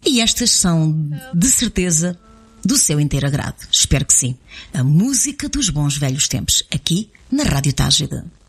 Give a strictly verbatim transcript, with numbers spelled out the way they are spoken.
E estas são, de certeza, do seu inteiro agrado. Espero que sim. A música dos bons velhos tempos, aqui na Rádio Tágida.